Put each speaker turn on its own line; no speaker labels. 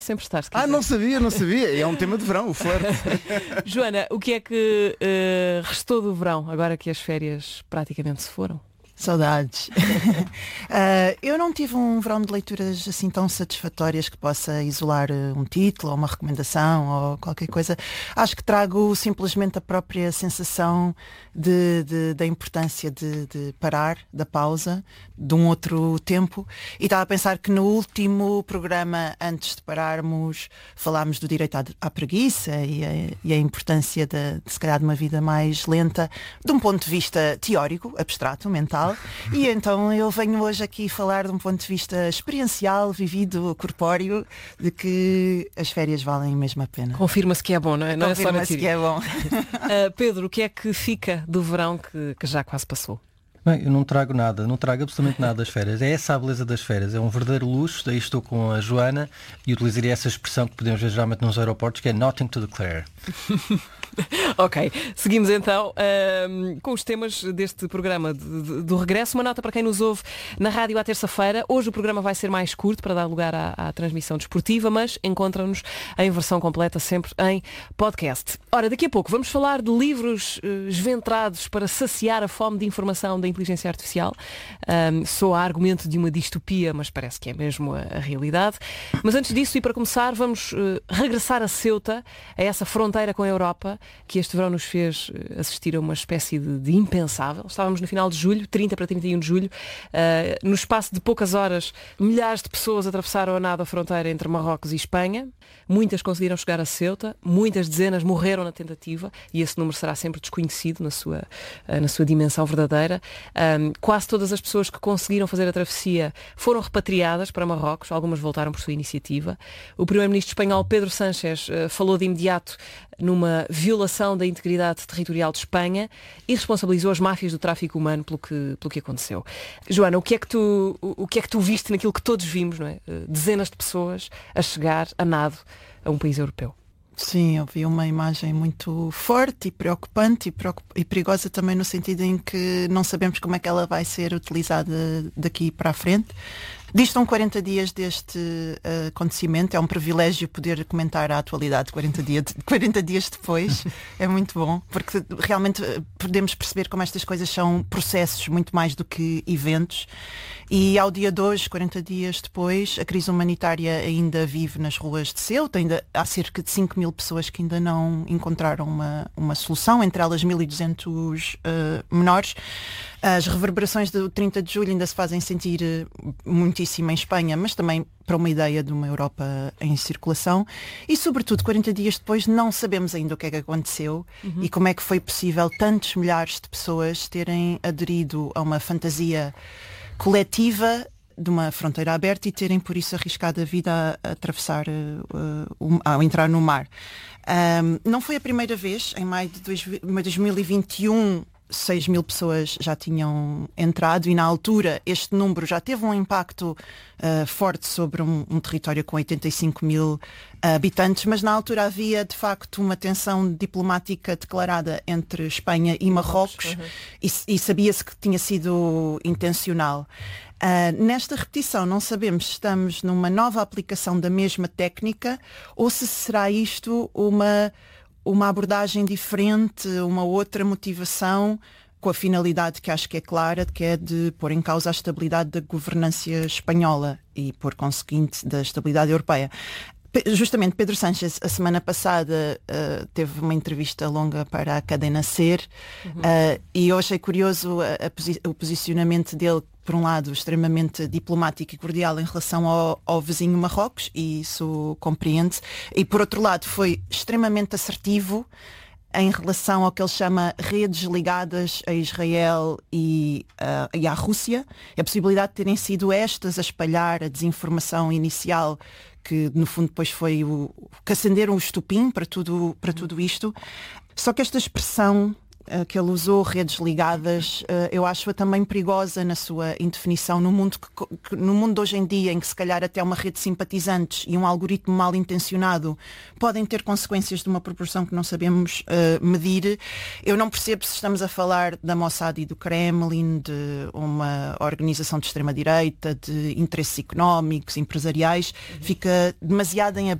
Sempre estar, se quiser.
Não sabia. É um tema de verão, o flerte.
Joana, o que é que restou do verão, agora que as férias praticamente se foram?
Saudades. Eu não tive um verão de leituras assim tão satisfatórias que possa isolar um título ou uma recomendação ou qualquer coisa. Acho que trago simplesmente a própria sensação da importância de parar, da pausa, de um outro tempo. E estava a pensar que no último programa, antes de pararmos, falámos do direito à preguiça e a importância se calhar de uma vida mais lenta, de um ponto de vista teórico, abstrato, mental. E então eu venho hoje aqui falar de um ponto de vista experiencial, vivido, corpóreo, de que as férias valem mesmo a pena.
Confirma-se que é bom, não é? Não é só na
Confirma-se que é bom.
Pedro, o que é que fica do verão que já quase passou?
Bem, eu não trago absolutamente nada das férias. É essa a beleza das férias, é um verdadeiro luxo. Daí estou com a Joana e utilizaria essa expressão que podemos ver geralmente nos aeroportos, que é nothing to declare.
Ok, seguimos então com os temas deste programa do regresso. Uma nota para quem nos ouve na rádio à terça-feira. Hoje o programa vai ser mais curto para dar lugar à transmissão desportiva, mas encontram-nos em versão completa sempre em podcast. Ora, daqui a pouco vamos falar de livros esventrados para saciar a fome de informação da inteligência artificial. Soa argumento de uma distopia, mas parece que é mesmo a realidade. Mas antes disso, e para começar, vamos regressar a Ceuta, a essa fronteira com a Europa, que este verão nos fez assistir a uma espécie de impensável. Estávamos no final de julho, 30 para 31 de julho. No espaço de poucas horas, milhares de pessoas atravessaram a nado a fronteira entre Marrocos e Espanha. Muitas conseguiram chegar a Ceuta, muitas dezenas morreram na tentativa, e esse número será sempre desconhecido na sua dimensão verdadeira. Quase todas as pessoas que conseguiram fazer a travessia foram repatriadas para Marrocos, algumas voltaram por sua iniciativa. O primeiro-ministro espanhol Pedro Sánchez falou de imediato numa violação da integridade territorial de Espanha e responsabilizou as máfias do tráfico humano pelo que aconteceu. Joana, o que é que tu viste naquilo que todos vimos, não é? Dezenas de pessoas a chegar a nado a um país europeu.
Sim, eu vi uma imagem muito forte e preocupante e perigosa também no sentido em que não sabemos como é que ela vai ser utilizada daqui para a frente. Distam 40 dias deste acontecimento, é um privilégio poder comentar a atualidade 40 dias depois, é muito bom, porque realmente podemos perceber como estas coisas são processos muito mais do que eventos. E ao dia de hoje, 40 dias depois, a crise humanitária ainda vive nas ruas de Ceuta, ainda há cerca de 5 mil pessoas que ainda não encontraram uma solução, entre elas 1.200 menores. As reverberações do 30 de julho ainda se fazem sentir muitíssimo em Espanha, mas também para uma ideia de uma Europa em circulação. E, sobretudo, 40 dias depois não sabemos ainda o que é que aconteceu e como é que foi possível tantos milhares de pessoas terem aderido a uma fantasia coletiva de uma fronteira aberta e terem por isso arriscado a vida a atravessar, a entrar no mar. Não foi a primeira vez, em maio de 2021, 6 mil pessoas já tinham entrado e na altura este número já teve um impacto forte sobre um território com 85 mil habitantes, mas na altura havia de facto uma tensão diplomática declarada entre Espanha e Marrocos e sabia-se que tinha sido intencional. Nesta repetição não sabemos se estamos numa nova aplicação da mesma técnica ou se será isto uma abordagem diferente, uma outra motivação, com a finalidade que acho que é clara, que é de pôr em causa a estabilidade da governança espanhola e, por conseguinte, da estabilidade europeia. Justamente Pedro Sánchez, a semana passada, teve uma entrevista longa para a cadena SER e eu achei curioso o posicionamento dele, por um lado, extremamente diplomático e cordial em relação ao vizinho Marrocos, e isso compreende-se, e por outro lado foi extremamente assertivo em relação ao que ele chama redes ligadas a Israel e à Rússia, a possibilidade de terem sido estas a espalhar a desinformação inicial que no fundo depois foi que acenderam o estopim para tudo isto. Só que esta expressão que ele usou, redes ligadas, eu acho-a também perigosa na sua indefinição no mundo no mundo de hoje em dia, em que se calhar até uma rede de simpatizantes e um algoritmo mal intencionado podem ter consequências de uma proporção que não sabemos medir. Eu não percebo se estamos a falar da Mossad e do Kremlin, de uma organização de extrema-direita, de interesses económicos, empresariais, fica demasiado em